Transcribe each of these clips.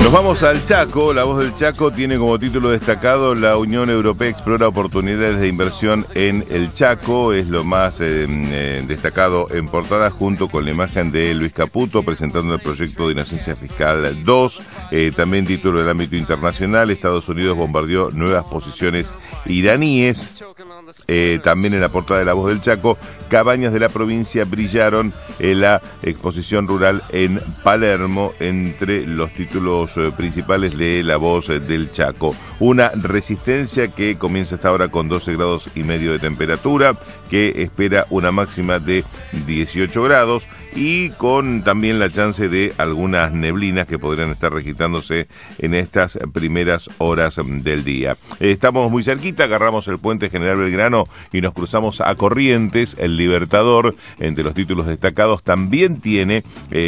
Nos vamos al Chaco. La Voz del Chaco tiene como título destacado: la Unión Europea explora oportunidades de inversión en el Chaco. Es lo más destacado en portada, junto con la imagen de Luis Caputo presentando el proyecto de Inocencia Fiscal 2. También título del ámbito internacional: Estados Unidos bombardeó nuevas posiciones iraníes. También en la portada de La Voz del Chaco: cabañas de la provincia brillaron en la exposición rural en Palermo. Entre los títulos principales de La Voz del Chaco: una resistencia que comienza hasta ahora con 12 grados y medio de temperatura, que espera una máxima de 18 grados y con también la chance de algunas neblinas que podrían estar registrándose en estas primeras horas del día. Estamos muy cerquita, agarramos el puente General Belgrano y nos cruzamos a Corrientes. El Libertador, entre los títulos destacados, también tiene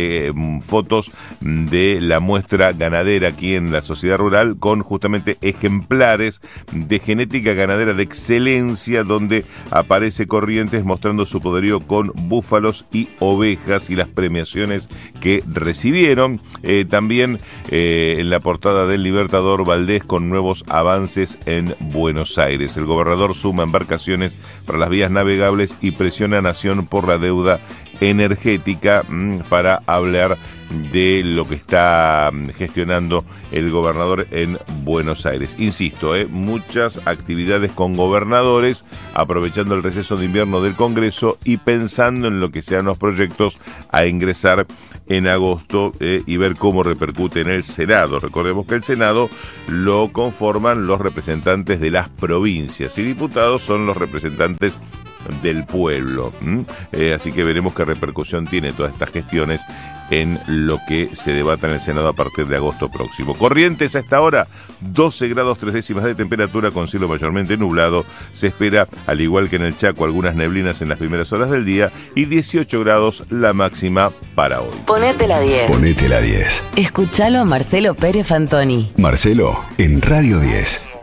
fotos de la muestra ganadera aquí en la sociedad rural, con justamente ejemplares de genética ganadera de excelencia, donde aparece Corrientes mostrando su poderío con búfalos y ovejas y las premiaciones que recibieron. También en la portada del Libertador, Valdés con nuevos avances en Buenos Aires. El gobernador suma embarcaciones para las vías navegables y presiona a Nación por la deuda energética, para hablar de lo que está gestionando el gobernador en Buenos Aires. Insisto, muchas actividades con gobernadores, aprovechando el receso de invierno del Congreso y pensando en lo que sean los proyectos a ingresar en agosto, y ver cómo repercute en el Senado. Recordemos que el Senado lo conforman los representantes de las provincias y diputados son los representantes del pueblo. Así que veremos qué repercusión tiene todas estas gestiones en lo que se debata en el Senado a partir de agosto próximo. Corrientes a esta hora, 12 grados 3 décimas de temperatura, con cielo mayormente nublado. Se espera, al igual que en el Chaco, algunas neblinas en las primeras horas del día y 18 grados la máxima para hoy. Ponete la 10. Ponete la 10. Escuchalo a Marcelo Pérez Fantoni. Marcelo, en Radio 10.